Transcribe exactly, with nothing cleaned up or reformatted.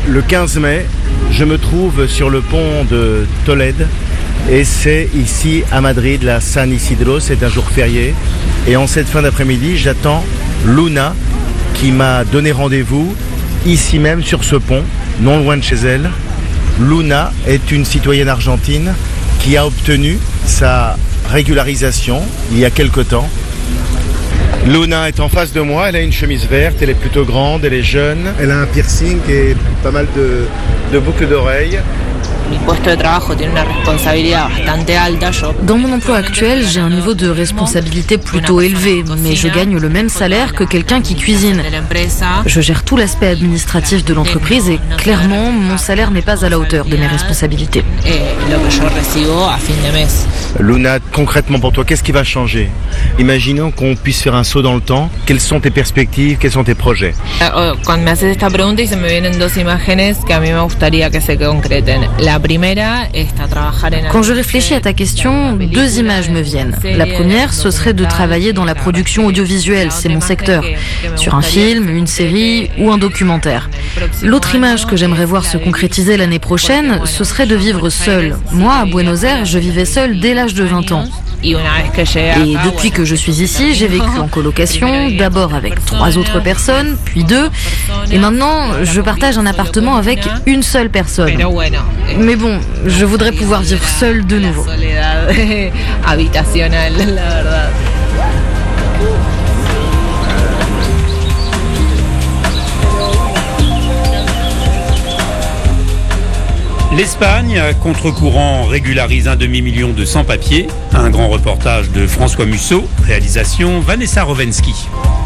Le quinze mai, je me trouve sur le pont de Tolède et c'est ici à Madrid, la San Isidro, c'est un jour férié. Et en cette fin d'après-midi, j'attends Luna qui m'a donné rendez-vous ici même sur ce pont, non loin de chez elle. Luna est une citoyenne argentine qui a obtenu sa régularisation il y a quelque temps. Luna est en face de moi, elle a une chemise verte, elle est plutôt grande, elle est jeune, elle a un piercing et pas mal de, de boucles d'oreilles. Dans mon emploi actuel, j'ai un niveau de responsabilité plutôt élevé, mais je gagne le même salaire que quelqu'un qui cuisine. Je gère tout l'aspect administratif de l'entreprise et clairement, mon salaire n'est pas à la hauteur de mes responsabilités. Luna, concrètement pour toi, qu'est-ce qui va changer? Imaginons qu'on puisse faire un saut dans le temps. Quelles sont tes perspectives? Quels sont tes projets? Quand je réfléchis à ta question, deux images me viennent. La première, ce serait de travailler dans la production audiovisuelle, c'est mon secteur, sur un film, une série ou un documentaire. L'autre image que j'aimerais voir se concrétiser l'année prochaine, ce serait de vivre seule. Moi, à Buenos Aires, je vivais seule dès l'âge de vingt ans. Et depuis que je suis ici, j'ai vécu en colocation, d'abord avec trois autres personnes, puis deux, et maintenant je partage un appartement avec une seule personne. Mais bon, je voudrais pouvoir vivre seule de nouveau. L'Espagne, à contre-courant, régularise un demi-million de sans-papiers. Un grand reportage de François Musso, réalisation Vanessa Rovensky.